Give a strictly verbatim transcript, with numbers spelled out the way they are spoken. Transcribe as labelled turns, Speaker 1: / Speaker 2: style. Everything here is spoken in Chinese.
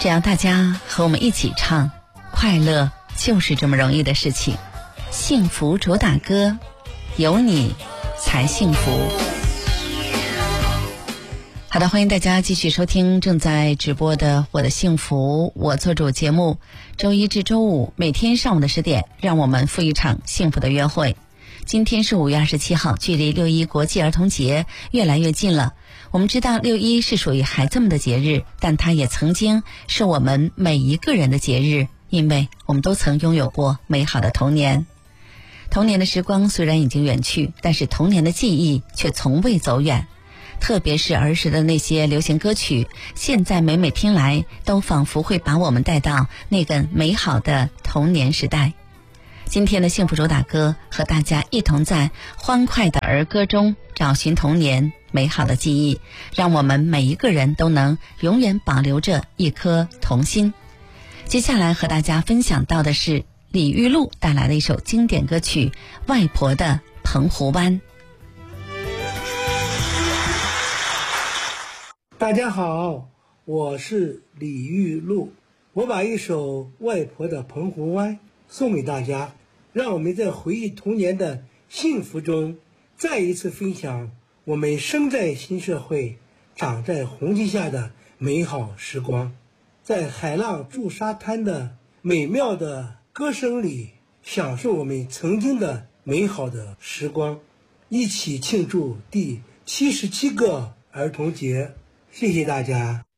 Speaker 1: 只要大家和我们一起唱，快乐就是这么容易的事情。幸福主打歌，有你才幸福。好的，欢迎大家继续收听正在直播的我的幸福，我做主节目，周一至周五每天上午的十点，让我们赴一场幸福的约会。今天是五月二十七号，距离六一国际儿童节越来越近了。我们知道六一是属于孩子们的节日，但它也曾经是我们每一个人的节日，因为我们都曾拥有过美好的童年。童年的时光虽然已经远去，但是童年的记忆却从未走远。特别是儿时的那些流行歌曲，现在每每听来都仿佛会把我们带到那个美好的童年时代。今天的幸福主打歌，和大家一同在欢快的儿歌中找寻童年美好的记忆，让我们每一个人都能永远保留着一颗童心。接下来和大家分享到的是李玉露带来的一首经典歌曲《外婆的澎湖湾》。
Speaker 2: 大家好，我是李玉露，我把一首《外婆的澎湖湾》送给大家，让我们在回忆童年的幸福中，再一次分享我们生在新社会、长在红旗下的美好时光。在海浪筑沙滩的美妙的歌声里，享受我们曾经的美好的时光，一起庆祝第七十七个儿童节。谢谢大家。